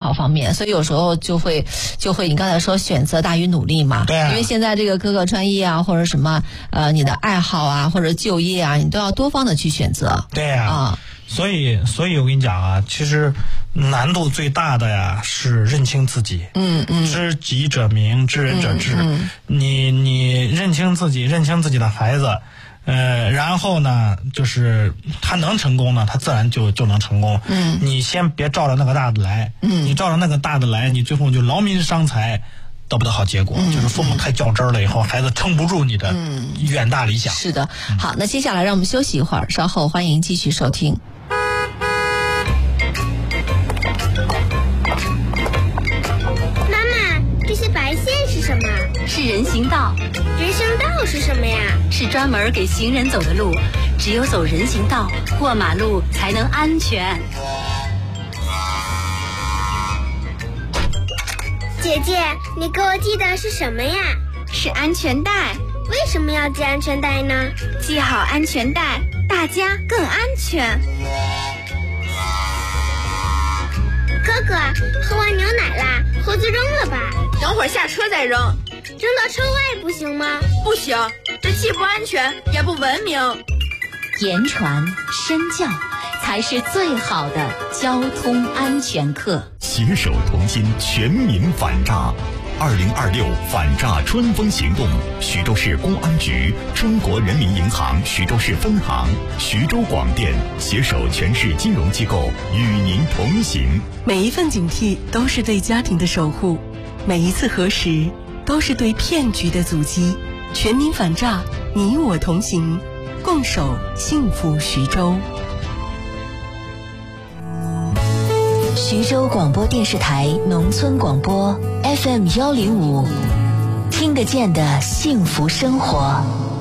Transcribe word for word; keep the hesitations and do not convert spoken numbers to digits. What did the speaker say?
好方面，所以有时候就会就会你刚才说选择大于努力嘛， 对啊， 因为现在这个各个专业啊，或者什么呃你的爱好啊，或者就业啊，你都要多方的去选择。 对呀、啊， 啊， 所以所以我跟你讲啊，其实难度最大的呀是认清自己。 嗯嗯， 知己者明，知人者智。 嗯嗯、 你你认清自己，认清自己的孩子。呃，然后呢，就是他能成功呢，他自然就就能成功。 嗯， 你先别照着那个大的来， 嗯， 你照着那个大的来，你最后就劳民伤财，得不到好结果。 嗯、 就是父母太较真了以后，孩子撑不住你的远大理想。 嗯、是的，好，那接下来让我们休息一会儿，稍后欢迎继续收听。 妈妈，这些白线是什么？ 是人行道。 人行道是什么呀？ 是专门给行人走的路，只有走人行道，过马路才能安全。 姐姐，你给我系的是什么呀？ 是安全带。 为什么要系安全带呢？ 系好安全带，大家更安全。 哥哥，喝完牛奶啦，盒子扔了吧。 等会儿下车再扔。 扔到车外不行吗？ 不行，这既不安全也不文明。 言传身教才是最好的交通安全课。 携手同心，全民反诈。二零二六反诈春风行动，徐州市公安局、中国人民银行徐州市分行、徐州广电携手全市金融机构与您同行。 每一份警惕都是对家庭的守护，每一次核实都是对骗局的阻击。全民反诈，你我同行，共守幸福徐州。 徐州广播电视台农村广播 F M 幺零五，听得见的幸福生活。